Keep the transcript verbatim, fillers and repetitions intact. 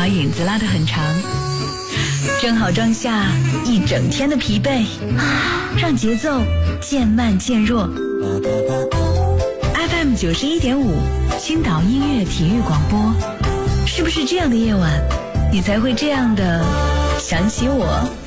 把影子拉得很长，正好装下一整天的疲惫，让节奏渐慢渐弱。F M 九十一点五，青岛音乐体育广播，是不是这样的夜晚，你才会这样的想起我？